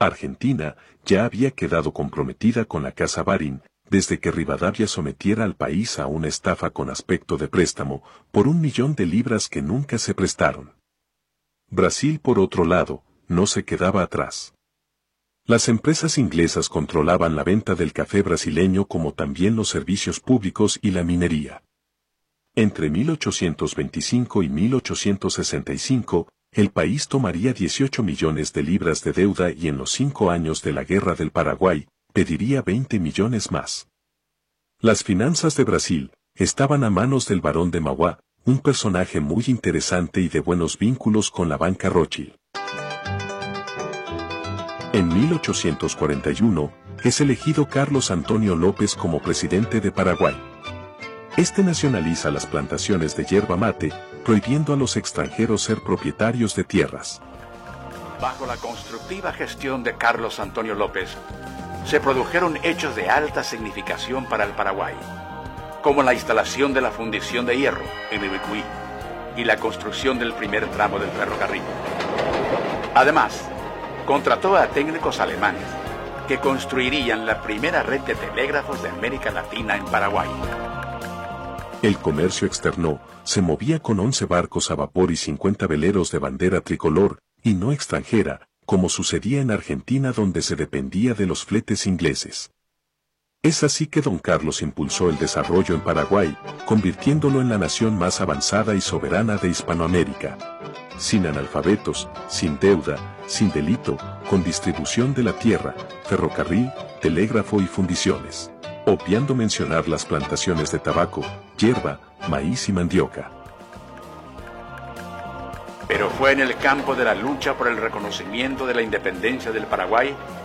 Argentina ya había quedado comprometida con la Casa Barín, desde que Rivadavia sometiera al país a una estafa con aspecto de préstamo, por 1.000.000 de libras que nunca se prestaron. Brasil, por otro lado, no se quedaba atrás. Las empresas inglesas controlaban la venta del café brasileño como también los servicios públicos y la minería. Entre 1825 y 1865, el país tomaría 18 millones de libras de deuda y en los 5 años de la Guerra del Paraguay, pediría 20 millones más. Las finanzas de Brasil estaban a manos del barón de Mauá, un personaje muy interesante y de buenos vínculos con la banca Rothschild. En 1841, es elegido Carlos Antonio López como presidente de Paraguay. Este nacionaliza las plantaciones de yerba mate, prohibiendo a los extranjeros ser propietarios de tierras. Bajo la constructiva gestión de Carlos Antonio López, se produjeron hechos de alta significación para el Paraguay, como la instalación de la fundición de hierro en Ibicuí y la construcción del primer tramo del ferrocarril. Además, contrató a técnicos alemanes que construirían la primera red de telégrafos de América Latina en Paraguay. El comercio externo se movía con 11 barcos a vapor y 50 veleros de bandera tricolor y no extranjera, como sucedía en Argentina donde se dependía de los fletes ingleses. Es así que don Carlos impulsó el desarrollo en Paraguay, convirtiéndolo en la nación más avanzada y soberana de Hispanoamérica. Sin analfabetos, sin deuda, sin delito, con distribución de la tierra, ferrocarril, telégrafo y fundiciones. Obviando mencionar las plantaciones de tabaco, hierba, maíz y mandioca. Pero fue en el campo de la lucha por el reconocimiento de la independencia del Paraguay